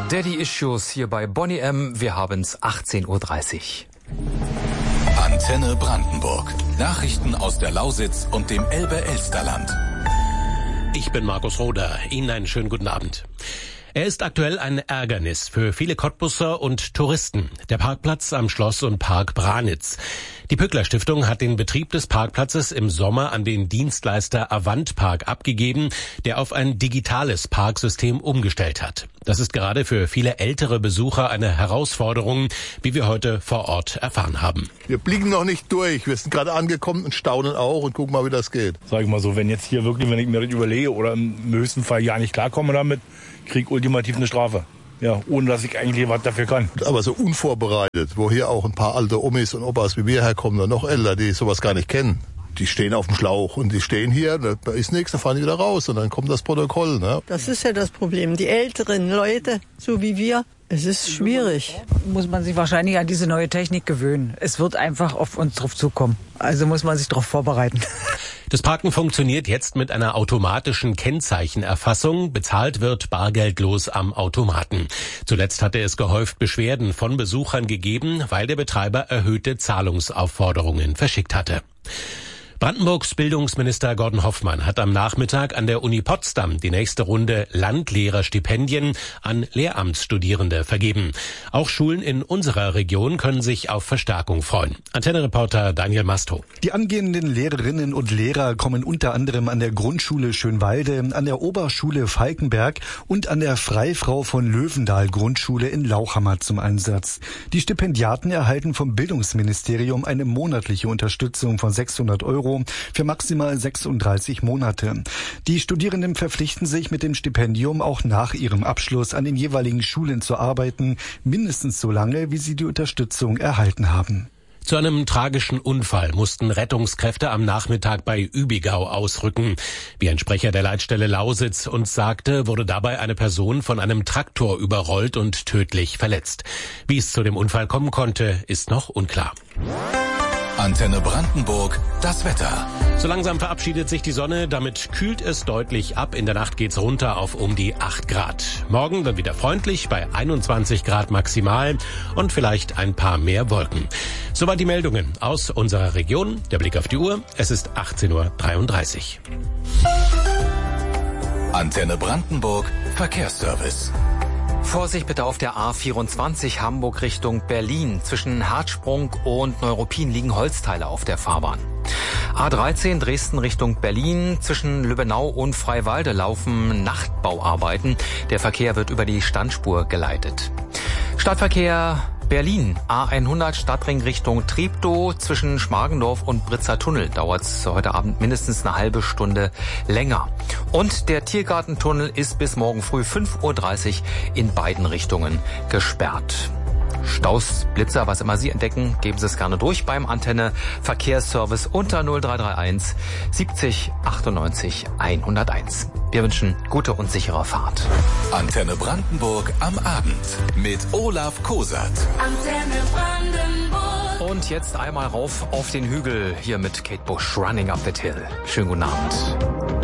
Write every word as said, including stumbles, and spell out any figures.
Daddy Issues hier bei Bonnie M. Wir haben's achtzehn Uhr dreißig. Antenne Brandenburg. Nachrichten aus der Lausitz und dem Elbe-Elsterland. Ich bin Markus Roder. Ihnen einen schönen guten Abend. Er ist aktuell ein Ärgernis für viele Cottbusser und Touristen. Der Parkplatz am Schloss und Park Branitz. Die Pückler Stiftung hat den Betrieb des Parkplatzes im Sommer an den Dienstleister Avant Park abgegeben, der auf ein digitales Parksystem umgestellt hat. Das ist gerade für viele ältere Besucher eine Herausforderung, wie wir heute vor Ort erfahren haben. Wir blicken noch nicht durch. Wir sind gerade angekommen und staunen auch und gucken mal, wie das geht. Sag ich mal so, wenn jetzt hier wirklich, wenn ich mir das überlege oder im höchsten Fall ja nicht klarkomme damit, krieg ultimativ eine Strafe. Ja, ohne dass ich eigentlich was dafür kann. Aber so unvorbereitet, wo hier auch ein paar alte Omis und Opas wie wir herkommen, oder noch älter, die sowas gar nicht kennen. Die stehen auf dem Schlauch und die stehen hier, da ist nichts, dann fahren die wieder raus und dann kommt das Protokoll. Ne? Das ist ja das Problem. Die älteren Leute, so wie wir, es ist schwierig. Muss man sich wahrscheinlich an diese neue Technik gewöhnen. Es wird einfach auf uns drauf zukommen. Also muss man sich darauf vorbereiten. Das Parken funktioniert jetzt mit einer automatischen Kennzeichenerfassung. Bezahlt wird bargeldlos am Automaten. Zuletzt hatte es gehäuft Beschwerden von Besuchern gegeben, weil der Betreiber erhöhte Zahlungsaufforderungen verschickt hatte. Brandenburgs Bildungsminister Gordon Hoffmann hat am Nachmittag an der Uni Potsdam die nächste Runde Landlehrerstipendien an Lehramtsstudierende vergeben. Auch Schulen in unserer Region können sich auf Verstärkung freuen. Antenne-Reporter Daniel Masto. Die angehenden Lehrerinnen und Lehrer kommen unter anderem an der Grundschule Schönwalde, an der Oberschule Falkenberg und an der Freifrau von Löwendahl Grundschule in Lauchhammer zum Einsatz. Die Stipendiaten erhalten vom Bildungsministerium eine monatliche Unterstützung von sechshundert Euro für maximal sechsunddreißig Monate. Die Studierenden verpflichten sich mit dem Stipendium auch nach ihrem Abschluss an den jeweiligen Schulen zu arbeiten, mindestens so lange, wie sie die Unterstützung erhalten haben. Zu einem tragischen Unfall mussten Rettungskräfte am Nachmittag bei Übigau ausrücken. Wie ein Sprecher der Leitstelle Lausitz uns sagte, wurde dabei eine Person von einem Traktor überrollt und tödlich verletzt. Wie es zu dem Unfall kommen konnte, ist noch unklar. Antenne Brandenburg, das Wetter. So langsam verabschiedet sich die Sonne, damit kühlt es deutlich ab. In der Nacht geht's runter auf um die acht Grad. Morgen dann wieder freundlich bei einundzwanzig Grad maximal und vielleicht ein paar mehr Wolken. Soweit die Meldungen aus unserer Region. Der Blick auf die Uhr, es ist achtzehn Uhr dreiunddreißig. Antenne Brandenburg, Verkehrsservice. Vorsicht bitte auf der A vierundzwanzig Hamburg Richtung Berlin. Zwischen Hartsprung und Neuruppin liegen Holzteile auf der Fahrbahn. A dreizehn Dresden Richtung Berlin. Zwischen Lübbenau und Freiwalde laufen Nachtbauarbeiten. Der Verkehr wird über die Standspur geleitet. Stadtverkehr Berlin, A hundert Stadtring Richtung Treptow. Zwischen Schmargendorf und Britzer Tunnel dauert es heute Abend mindestens eine halbe Stunde länger. Und der Tiergartentunnel ist bis morgen früh fünf Uhr dreißig in beiden Richtungen gesperrt. Staus, Blitzer, was immer Sie entdecken, geben Sie es gerne durch beim Antenne Verkehrsservice unter null drei drei eins siebzig achtundneunzig hunderteins. Wir wünschen gute und sichere Fahrt. Antenne Brandenburg am Abend mit Olaf Kosat. Antenne Brandenburg. Und jetzt einmal rauf auf den Hügel hier mit Kate Bush, Running Up That Hill. Schönen guten Abend.